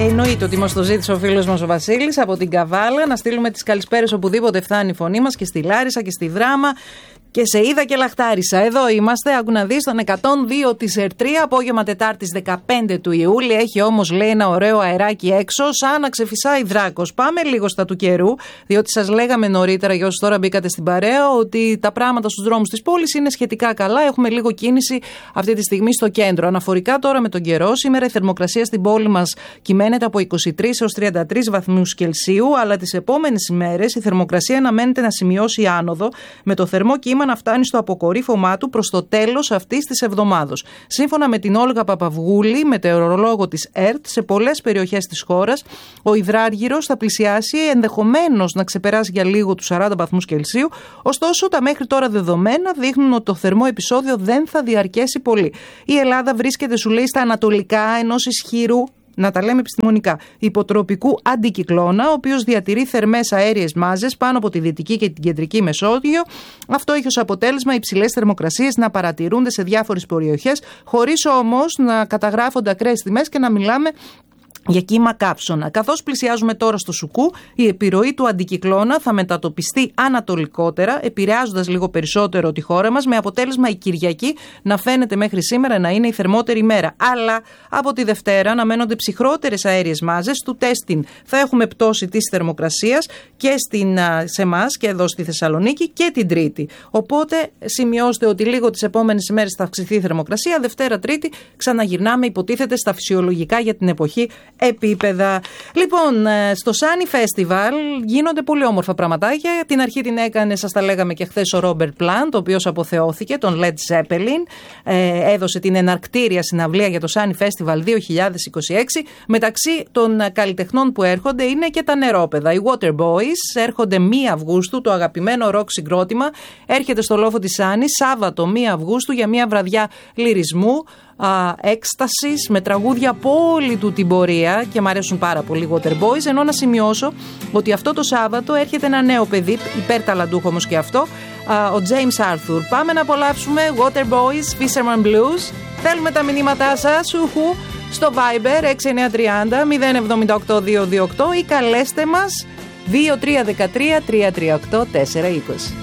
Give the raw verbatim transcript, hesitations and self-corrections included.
Εννοείται ότι μας το ζήτησε ο φίλος μας ο Βασίλης από την Καβάλα. Να στείλουμε τις καλησπέρες οπουδήποτε φτάνει η φωνή μας, και στη Λάρισα και στη Δράμα και σε Είδα και Λαχτάρισα. Εδώ είμαστε, άκου να δεις, στον εκατόν δύο της Ερτρία, απόγευμα Τετάρτης δεκαπέντε του Ιούλη. Έχει όμως, λέει, ένα ωραίο αεράκι έξω, σαν να ξεφυσάει δράκος. Πάμε λίγο στα του καιρού, διότι σας λέγαμε νωρίτερα, για όσους τώρα μπήκατε στην παρέα, ότι τα πράγματα στους δρόμους της πόλης είναι σχετικά καλά. Έχουμε λίγο κίνηση αυτή τη στιγμή στο κέντρο. Αναφορικά τώρα με τον καιρό, σήμερα η θερμοκρασία στην πόλη μας κυμαίνεται από είκοσι τρεις έως τριάντα τρεις βαθμούς Κελσίου, αλλά τις επόμενες ημέρες η θερμοκρασία αναμένεται να σημειώσει άνοδο, με το θερμό κύμα να φτάνει στο αποκορύφωμά του προς το τέλος αυτής της εβδομάδος. Σύμφωνα με την Όλγα Παπαβγούλη, μετεωρολόγο της ΕΡΤ, σε πολλές περιοχές της χώρας ο υδράργυρος θα πλησιάσει, ενδεχομένως να ξεπεράσει για λίγο τους σαράντα βαθμούς Κελσίου, ωστόσο τα μέχρι τώρα δεδομένα δείχνουν ότι το θερμό επεισόδιο δεν θα διαρκέσει πολύ. Η Ελλάδα βρίσκεται, σου λέει, στα ανατολικά ενός ισχυρού, να τα λέμε επιστημονικά, υποτροπικού αντικυκλώνα, ο οποίος διατηρεί θερμές αέριες μάζες πάνω από τη δυτική και την κεντρική Μεσόγειο. Αυτό έχει ως αποτέλεσμα υψηλές θερμοκρασίες να παρατηρούνται σε διάφορες περιοχές, χωρίς όμως να καταγράφονται ακραίες τιμές και να μιλάμε για κύμα κάψωνα. Καθώς πλησιάζουμε τώρα στο Σουκού, η επιρροή του αντικυκλώνα θα μετατοπιστεί ανατολικότερα, επηρεάζοντας λίγο περισσότερο τη χώρα μας, με αποτέλεσμα η Κυριακή να φαίνεται μέχρι σήμερα να είναι η θερμότερη ημέρα. Αλλά από τη Δευτέρα αναμένονται ψυχρότερες αέριες μάζες, του τέστην θα έχουμε πτώση της θερμοκρασίας και στην, σε εμάς και εδώ στη Θεσσαλονίκη και την Τρίτη. Οπότε σημειώστε ότι λίγο τις επόμενες ημέρες θα αυξηθεί η θερμοκρασία, Δευτέρα, Τρίτη ξαναγυρνάμε, υποτίθεται, στα φυσιολογικά για την εποχή επίπεδα. Λοιπόν, στο Sunny Festival γίνονται πολύ όμορφα πραγματάκια. Την αρχή την έκανε, σας τα λέγαμε και χθες, ο Robert Plant, ο οποίος αποθεώθηκε, τον Led Zeppelin. Ε, έδωσε την εναρκτήρια συναυλία για το Sunny Festival δύο χιλιάδες είκοσι έξι. Μεταξύ των καλλιτεχνών που έρχονται είναι και τα νερόπεδα. Οι Water Boys έρχονται πρώτη Αυγούστου, το αγαπημένο ροκ συγκρότημα. Έρχεται στο λόφο της Sunny Σάββατο πρώτη Αυγούστου για μια βραδιά λυρισμού, έκστασης, με τραγούδια από όλη του την πορεία, και μου αρέσουν πάρα πολύ Water Boys. Ενώ να σημειώσω ότι αυτό το Σάββατο έρχεται ένα νέο παιδί, υπερταλαντούχο όμως και αυτό, ο James Arthur. Πάμε να απολαύσουμε Water Boys, Fisherman Blues. Θέλουμε τα μηνύματά σας, ουχου, στο Viber έξι εννιά τρία μηδέν μηδέν επτά οκτώ δύο δύο οκτώ ή καλέστε μας δύο τρία ένα τρία τρία τρία οκτώ τέσσερα είκοσι.